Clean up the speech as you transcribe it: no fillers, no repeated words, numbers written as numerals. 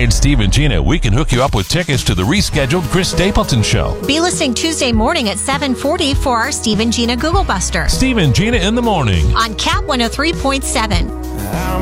Hey, it's Steve and Gina. We can hook you up with tickets to the rescheduled Chris Stapleton Show. Be listening Tuesday morning at 7:40 for our Steve and Gina Google Buster. Steve and Gina in the morning On Cat 103.7.